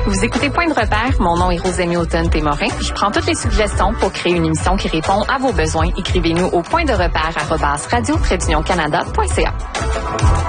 Vous écoutez Point de repère, mon nom est Rosemie Automne-Témorin. Je prends toutes les suggestions pour créer une émission qui répond à vos besoins. Écrivez-nous au pointderepère@radio-canada.ca.